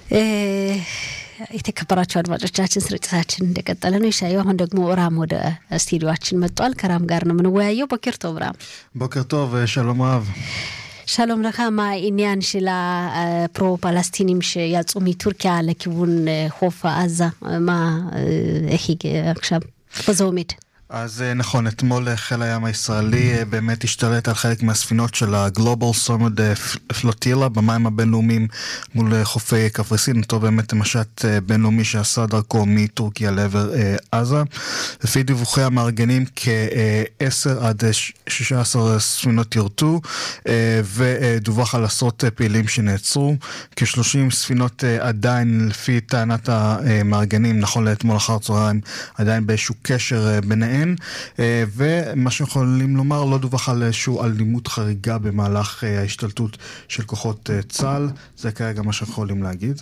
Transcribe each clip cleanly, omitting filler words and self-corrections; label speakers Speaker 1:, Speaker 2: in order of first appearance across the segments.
Speaker 1: የተከበራችሁ አድማጮቻችን ስርጭታችን እንደቀጠለ ነው። ይሻየው አሁን ደግሞ ራም ወደ ስቱዲዮአችን መጥቷል። ከራም ጋር ነው የምንወያየው። ቦከር ቶብ ራም።
Speaker 2: ቦከር ቶብ ሻሎም አብ።
Speaker 1: שלום לך, מה העניין של הפרו-פלסטינים שיצאו מטורקיה לכיוון חוף עזה? איך עכשיו? איפה זה עומד?
Speaker 2: אז נכון, אתמול חיל הים הישראלי באמת השתלט על חלק מהספינות של הגלובל סומד פלוטילה במים הבינלאומיים מול חופי קפריסין, אותו באמת משט בינלאומי שעשה דרכו מטורקיה לעבר עזה. לפי דיווחי המארגנים כ-10 עד 16 ספינות ירטו, ודווח על עשרות פעילים שנעצרו. כ-30 ספינות עדיין, לפי טענת המארגנים, נכון לאתמול אחר צהריים, עדיין באיזשהו קשר ביניהם. ומה שיכולים לומר, לא דווח על איזשהו אלימות חריגה במהלך ההשתלטות של כוחות צה"ל. זה כרגע מה שיכולים להגיד.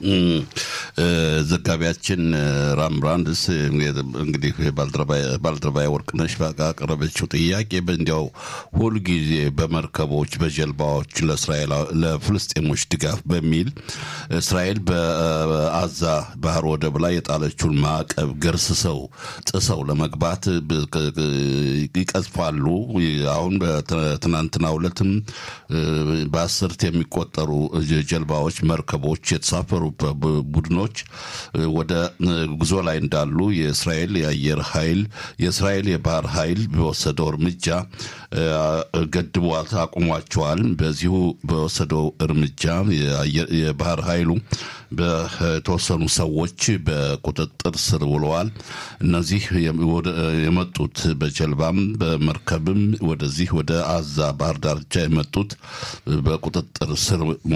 Speaker 3: ዘጋቢያችን ራምብራንድስ እንግዲህ ባልደረባዬ ወርቅነሽ ባቀረበችው ጥያቄ በእንዲያው ሁሉ ጊዜ በመርከቦች በጀልባዎች ለእስራኤል ለፍልስጤሞች ድጋፍ በሚል እስራኤል በአዛ ባህር ወደብ ላይ የጣለችውን ማዕቀብ ገርስሰው ጥሰው ለመግባት ይቀዝፋሉ። አሁን በትናንትናው ዕለትም በአስርት የሚቆጠሩ ጀልባዎች መርከቦች የተሳፈሩ ቡድኖች ወደ ጉዞ ላይ እንዳሉ የእስራኤል የአየር ኃይል የእስራኤል የባህር ኃይል በወሰደው እርምጃ ገድቧት አቁሟቸዋል። በዚሁ በወሰደው እርምጃ የባህር ኃይሉ በተወሰኑ ሰዎች በቁጥጥር ስር ውለዋል። እነዚህ የመጡት በጀልባም በመርከብም ወደዚህ ወደ አዛ ባህር ዳርቻ የመጡት በቁጥጥር ስር